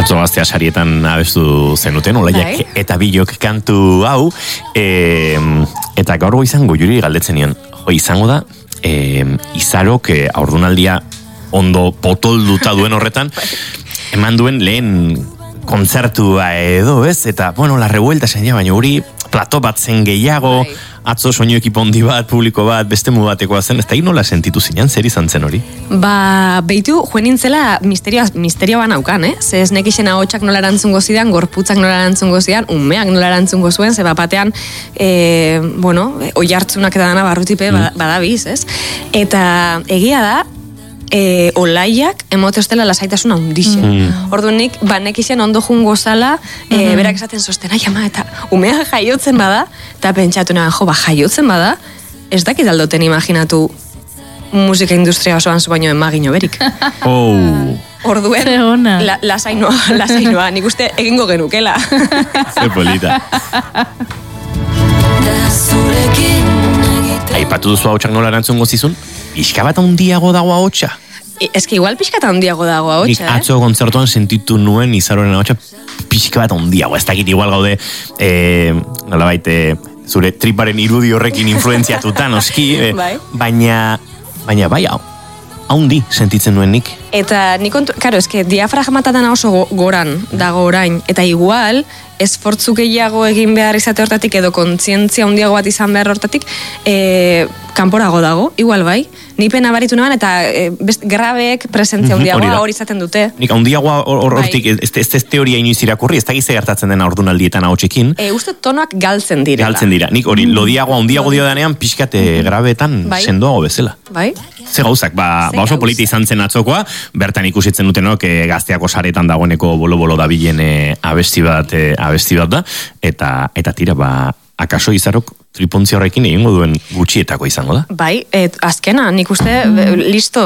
Atzo Gaztea sarietan abestu zenuten, Olaiak eta Bilok kantu hau, eta gaur izango Juri galdetzen nion, izango da, Izarok aurdunaldia ondo potolduta duen horretan, eman duen lehen kontzertua edo, ez? Eta, bueno, la revuelta zen ja, baina hori plato bat zen gehiago, atzo soinu ekipo handi bat, publiko bat, beste mugatekoa zen, ez da nola sentitu zinean, zer izan zen hori? Behitu, joen nintzela misterioa naukan, Ze ez nekixen ahotsak nola erantzungo zidan, gorputzak nola erantzungo zidan, umeak nola erantzungo zuen, ze bapatean, oihartzunak eta dana barrutipe badabiz, ez? Eta egia da, Olaiak emote ostela lasaitasuna hundixe. Orduan nik, banekixen ondo jungo zala, berak esaten zosten, ama, eta umea jaiotzen bada, eta pentsatu nahan, jaiotzen bada, ez dakit aldoten imaginatu musika industria osoan zu baino emagino berik. Orduen, lasainoa, nik uste egingo genukela. Ze polita. Aipatu duzu ahotsak nola erantzungo zizun? Pixka bat handiago dago ahotsa? Ez que igual pixka bat handiago dago ahotsa, Nik atzo kontzertuan sentitu nuen Izaroren ahotsa pixka bat handiago. Ez dakit igual gaude, nolabait, zure triparen irudi horrekin influenziatuta, noski, baina bai, haundi sentitzen nuen nik. Eta nik karo, eske diafragmatatan oso goran dago orain, eta igual esfortzu gehiago egin behar izate hortatik edo kontzientzia handiago bat izan behar hortatik kanporago dago, igual bai. Ni pena baritu neban eta grabeek presentzia handiagoa hori izaten dute. Nik handiagoa hortik, ez teoria inoiz irakurri, ez da gize gertatzen dena ordunaldietan ahotsekin. Uste tonoak galtzen direla. Galtzen dira, nik hori lodiagoa handiago dio danean pixkate grabeetan sendoago bezala. Bai. Ze gauzak, oso polita izan zen atzokoa, bertan ikusitzen dutenok Gazteako saretan dagoeneko bolo-bolo dabilen abesti bat da, eta tira, akaso Izarok tripontzia horrekin egingo duen gutxietako izango da? Bai, azkena, nik uste, listo,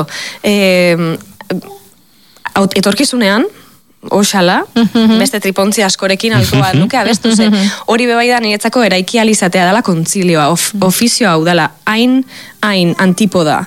etorkizunean, oxala, beste tripontzia askorekin alkoa nuke abestu zen. Hori bebai da niretzako eraiki alizatea dela kontzilioa, ofizioa hau dela, hain antipoda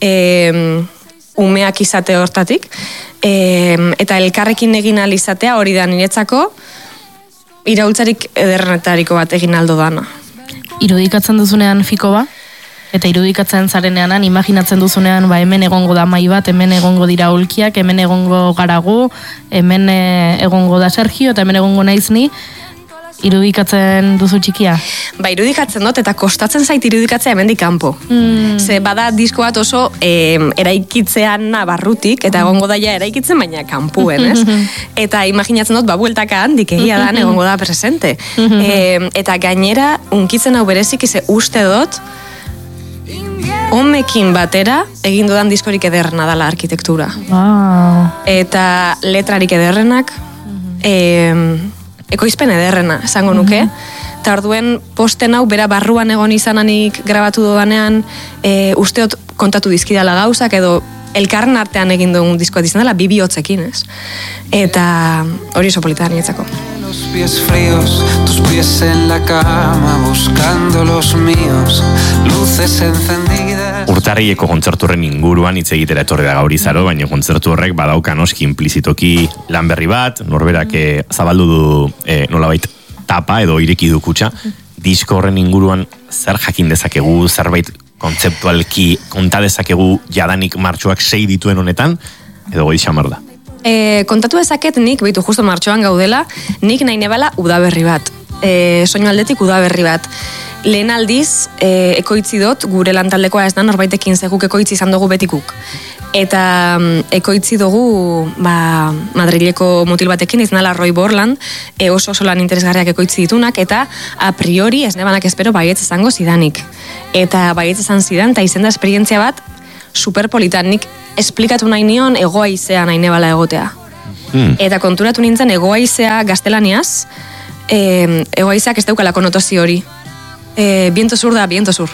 umeak izate hortatik, eta elkarrekin egin alizatea hori da niretzako iraultzarik ederrenetariko bat egin aldo dana. Irudikatzen duzunean fiko ba? Eta irudikatzen zarenean, imaginatzen duzunean, hemen egongo da mai bat, hemen egongo dira ulkiak, hemen egongo garagu, hemen egongo da Sergio, eta hemen egongo naiz ni, irudikatzen duzu txikia? Irudikatzen dut, eta kostatzen zait irudikatzea hemendik kanpo. Ze bada disko bat oso eraikitzean barrutik, eta egongo daia eraikitzen, baina kanpuen, ez? Eta imaginatzen dut, bueltaka handik egia da, egongo da presente. Eta gainera, unkitzen hau berezik, uste dut, homekin batera egin dudan diskorik ederrena dala arkitektura. Eta letrarik ederrenak, ekoizpen ederrena, esango nuke. Eta orduen posten hau bera barruan egon izananik grabatu dodanean, usteot kontatu dizkidala gauzak edo elkarren artean egin dugun diskoat izan dela, bihotzekin, ez? Eta hori oso polita nietzako. Los pies fríos, tus pies en la cama, buscando los míos, luces encendidas. Urtarrileko kontzertu horren inguruan hitz egitera etorri da gaur Izaro, baina kontzertu horrek badauka noski implizitoki lan berri bat, norberak zabaldu du nolabait tapa edo ireki du kutxa. Disko horren inguruan zer jakin dezakegu, zerbait kontzeptualki konta dezakegu jadanik martxoak 6 dituen honetan, edo goi xamar da? Kontatu dezaket nik, behitu justo martxoan gaudela, nik nahi nebala udaberri bat. Soinu aldetik udaberri bat. Lehen aldiz, ekoitzi dut, gure lantaldekoa ez da, norbaitekin zeguk ekoitzi izan dugu betikuk. Eta ekoitzi dugu Madrileko mutil batekin, izan dela Roy Borland, oso lan interesgarriak ekoitzi ditunak, eta a priori ez nebanak espero baietz izango zidanik. Eta baietz izan zidan, eta izen da esperientzia bat, superpolitan, nik esplikatu nahi nion egoaizea nahi nebala egotea. Eta konturatu nintzen egoaizea gaztelaniaz, egoaizeak ez daukala konotazio hori. Viento sur da, viento sur.